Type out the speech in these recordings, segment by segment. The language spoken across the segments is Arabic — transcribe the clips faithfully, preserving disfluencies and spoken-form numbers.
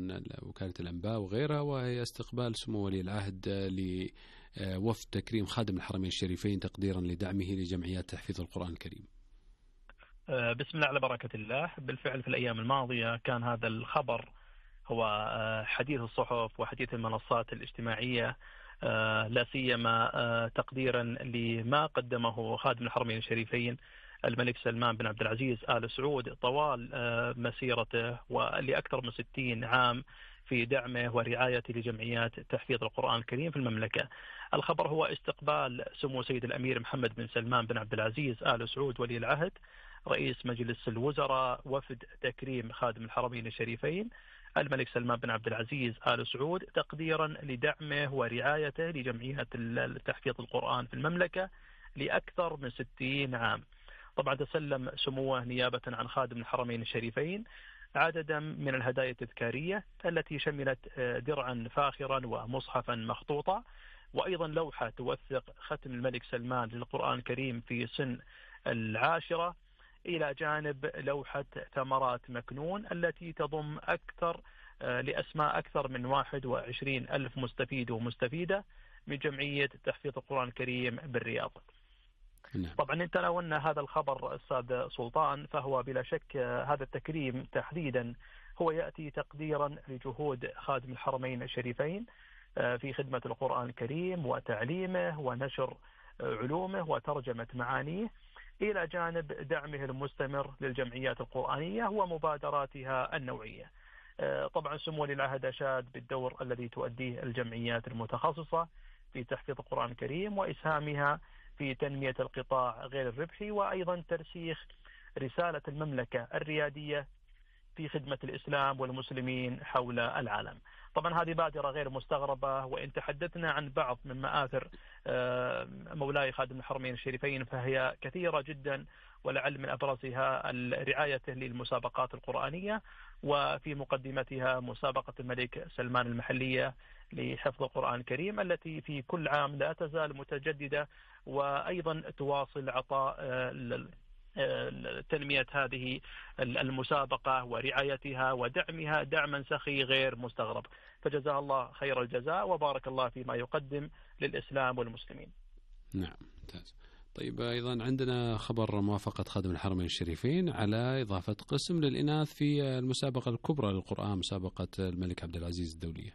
من وكالة الأنباء وغيرها، وهي استقبال سمو ولي العهد لوفد تكريم خادم الحرمين الشريفين تقديرا لدعمه لجمعيات تحفيظ القرآن الكريم. بسم الله على بركة الله. بالفعل في الأيام الماضية كان هذا الخبر هو حديث الصحف وحديث المنصات الاجتماعية، لا سيما تقديرا لما قدمه خادم الحرمين الشريفين الملك سلمان بن عبد العزيز آل سعود طوال مسيرته ولأكثر من ستين عام في دعمه ورعايته لجمعيات تحفيظ القرآن الكريم في المملكة. الخبر هو استقبال سمو سيد الأمير محمد بن سلمان بن عبد العزيز آل سعود ولي العهد رئيس مجلس الوزراء وفد تكريم خادم الحرمين الشريفين الملك سلمان بن عبد العزيز آل سعود تقديرا لدعمه ورعايته لجمعيات تحفيظ القرآن في المملكة لأكثر من ستين عام. طبعا تسلم سموه نيابة عن خادم الحرمين الشريفين عددا من الهدايا التذكارية التي شملت درعا فاخرا ومصحفا مخطوطا، وأيضا لوحة توثق ختم الملك سلمان للقرآن الكريم في سن العاشرة، إلى جانب لوحة ثمرات مكنون التي تضم أكثر لأسماء أكثر من واحد وعشرين ألف مستفيد ومستفيدة من جمعية تحفيظ القرآن الكريم بالرياض. طبعا إن تناولنا هذا الخبر أستاذ سلطان، فهو بلا شك هذا التكريم تحديدا هو يأتي تقديرا لجهود خادم الحرمين الشريفين في خدمة القرآن الكريم وتعليمه ونشر علومه وترجمة معانيه، إلى جانب دعمه المستمر للجمعيات القرآنية ومبادراتها النوعية. طبعا سمو ولي العهد أشاد بالدور الذي تؤديه الجمعيات المتخصصة في تحفيظ القرآن الكريم وإسهامها في تنمية القطاع غير الربحي، وأيضا ترسيخ رسالة المملكة الريادية في خدمة الإسلام والمسلمين حول العالم. طبعا هذه بادرة غير مستغربة، وإن تحدثنا عن بعض من مآثر مولاي خادم الحرمين الشريفين فهي كثيرة جدا، ولعل من أبرزها الرعاية للمسابقات القرآنية، وفي مقدمتها مسابقة الملك سلمان المحلية لحفظ القرآن الكريم التي في كل عام لا تزال متجددة، وأيضا تواصل عطاء تنمية هذه المسابقة ورعايتها ودعمها دعما سخي غير مستغرب، فجزاه الله خير الجزاء وبارك الله فيما يقدم للإسلام والمسلمين. نعم ممتاز. طيب أيضا عندنا خبر موافقة خادم الحرمين الشريفين على إضافة قسم للإناث في المسابقة الكبرى للقرآن، مسابقة الملك عبد العزيز الدولية.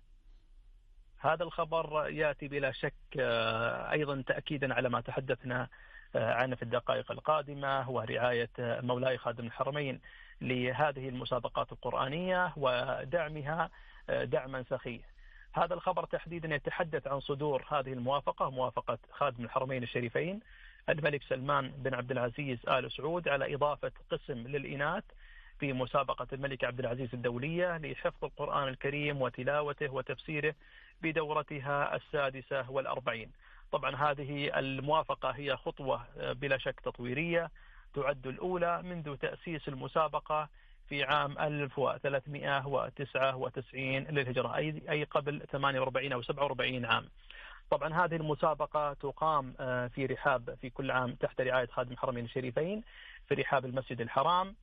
هذا الخبر يأتي بلا شك أيضا تأكيدا على ما تحدثنا عنه في الدقائق القادمة، ورعاية مولاي خادم الحرمين لهذه المسابقات القرآنية ودعمها دعما سخي. هذا الخبر تحديدا يتحدث عن صدور هذه الموافقة، موافقة خادم الحرمين الشريفين الملك سلمان بن عبد العزيز آل سعود على إضافة قسم للإناث في مسابقة الملك عبد العزيز الدولية لحفظ القرآن الكريم وتلاوته وتفسيره بدورتها السادسة والأربعين. طبعا هذه الموافقة هي خطوة بلا شك تطويرية تعد الأولى منذ تأسيس المسابقة في عام ألف وثلاثمئة وتسعة وتسعين للهجرة، أي قبل ثمانية وأربعين أو سبعة وأربعين عام. طبعا هذه المسابقة تقام في رحاب في كل عام تحت رعاية خادم الحرمين الشريفين في رحاب المسجد الحرام.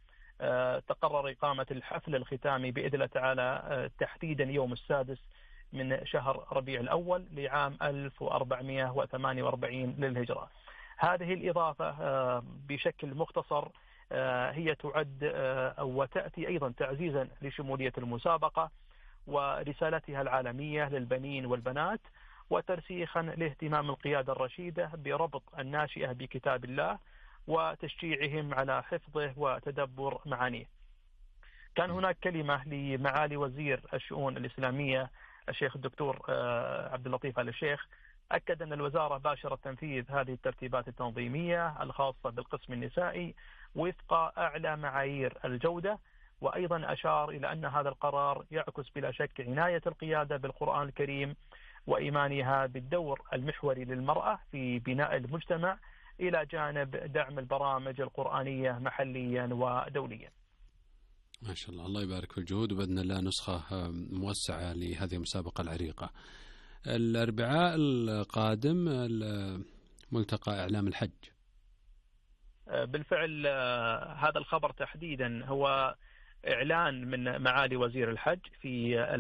تقرر إقامة الحفل الختامي بإذن الله تعالى تحديدا يوم السادس من شهر ربيع الأول لعام ألف وأربعمئة وثمانية وأربعين للهجرة. هذه الإضافة بشكل مختصر هي تعد وتأتي أيضا تعزيزا لشمولية المسابقة ورسالتها العالمية للبنين والبنات، وترسيخا لاهتمام القيادة الرشيدة بربط الناشئة بكتاب الله وتشجيعهم على حفظه وتدبر معانيه. كان هناك كلمة لمعالي وزير الشؤون الإسلامية الشيخ الدكتور عبد اللطيف آل الشيخ، أكد أن الوزارة باشرت تنفيذ هذه الترتيبات التنظيمية الخاصة بالقسم النسائي وفق أعلى معايير الجودة، وأيضا أشار إلى أن هذا القرار يعكس بلا شك عناية القيادة بالقرآن الكريم وإيمانها بالدور المحوري للمرأة في بناء المجتمع إلى جانب دعم البرامج القرآنية محليا ودوليا. ما شاء الله، الله يبارك في الجهود، وبإذن الله نسخة موسعة لهذه المسابقة العريقة. الأربعاء القادم ملتقى إعلام الحج. بالفعل هذا الخبر تحديدا هو إعلان من معالي وزير الحج في